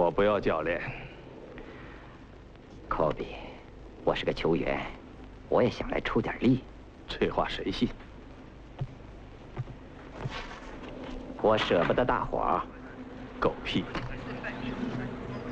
我不要教练。 科比，我是个球员，我也想来出点力。 这话谁信？ 我舍不得大伙儿。 狗屁！